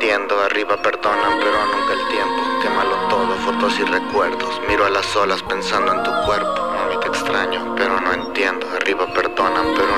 entiendo. Arriba perdonan, pero nunca el tiempo. Quémalo todo, fotos y recuerdos. Miro a las olas pensando en tu cuerpo. Mami, te extraño, pero no entiendo. Arriba perdonan, pero